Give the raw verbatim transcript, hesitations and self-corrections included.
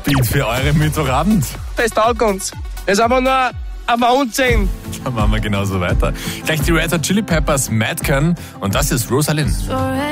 Upbeat für eure Mittwochabend. Das taugt uns. Das ist aber nur ein Wahnsinn. Dann machen wir genauso weiter. Gleich die Red Hot Chili Peppers, Madcon und das ist Rosalind.